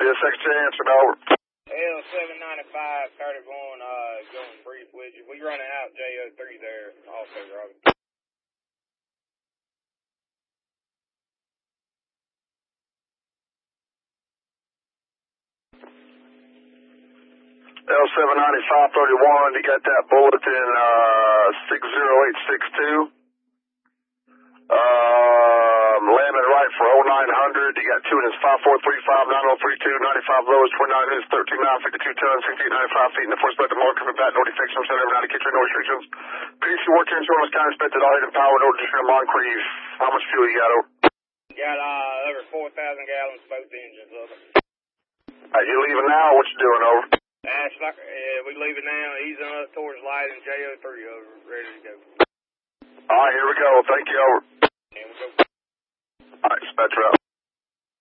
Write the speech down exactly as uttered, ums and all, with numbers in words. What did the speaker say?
D S X J answer, over. L seven ninety-five, thirty-one, uh, going brief with you. We running out J O three there, also, Robbie. L seven ninety-five, thirty-one, you got that bulletin, uh, six zero eight six two. Um, landing right for oh nine hundred, you got two units, five four three five, nine oh three two, ninety-five lows, twenty-nine units, thirteen miles, fifty-two tons, sixty-eight, ninety-five feet in the force spectrum, mark coming back, no defects, no center, ninety kitchen, no restrictions. P C work here, insurance kind of inspected, all hidden power, no distribution, Moncrief. How much fuel you got, over? Got, uh, over four thousand gallons, both engines of it. Alright, you leaving now, or what you doing, over? Ash, like, yeah, we leaving now, easing up towards light and J O three over, ready to go. Alright, here we go, thank you, over. Here we go. Alright, Spectra out.